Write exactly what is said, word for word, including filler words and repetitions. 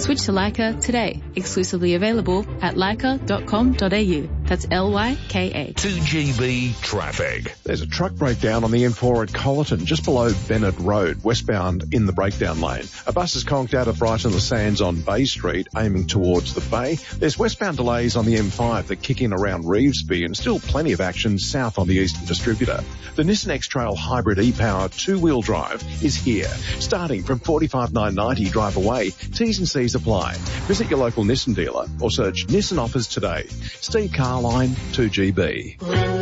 Switch to Leica today. Exclusively available at leica dot com dot a u. That's L Y K A. two G B traffic. There's a truck breakdown on the M four at Colleton, just below Bennett Road, westbound in the breakdown lane. A bus is conked out of Brighton the Sands on Bay Street, aiming towards the Bay. There's westbound delays on the M five that kick in around Revesby, and still plenty of action south on the Eastern Distributor. The Nissan X-Trail Hybrid e-Power two-wheel drive is here, starting from forty-five thousand nine hundred ninety dollars drive away. T's and C's apply. Visit your local Nissan dealer or search Nissan offers today. Steve Carline, two G B. When